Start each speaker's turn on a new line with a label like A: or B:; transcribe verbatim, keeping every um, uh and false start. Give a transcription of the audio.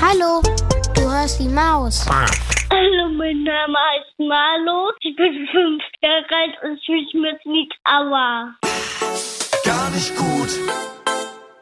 A: Hallo, du hörst die Maus.
B: Hallo, mein Name heißt Marlo. Ich bin fünf Jahre alt und ich mich mit Lied Aua.
C: Gar nicht gut.